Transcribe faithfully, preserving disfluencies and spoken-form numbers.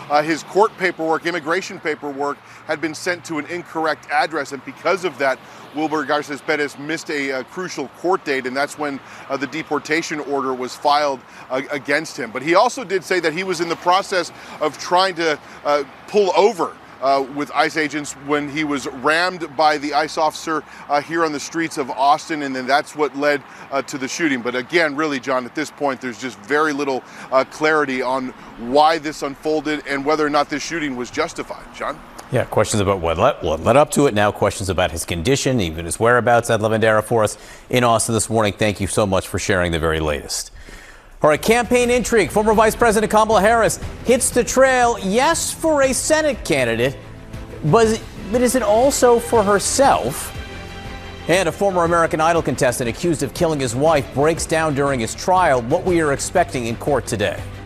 uh, his court paperwork, immigration paperwork, had been sent to an incorrect address, and because of that, Wilber Garces Perez missed a, a crucial court date, and that's when uh, the deportation order was filed uh, against him. But he also did say that he was in the process of trying to uh, pull over Uh, with ICE agents when he was rammed by the ICE officer uh, here on the streets of Austin, and then that's what led uh, to the shooting. But again, really, John, at this point, there's just very little uh, clarity on why this unfolded and whether or not this shooting was justified. John? Yeah, questions about what led, what led up to it. Now questions about his condition, even his whereabouts. Ed Lavandera for us in Austin this morning. Thank you so much for sharing the very latest. All right, campaign intrigue. Former Vice President Kamala Harris hits the trail, yes, for a Senate candidate, but, but is it also for herself? And a former American Idol contestant accused of killing his wife breaks down during his trial. What we are expecting in court today.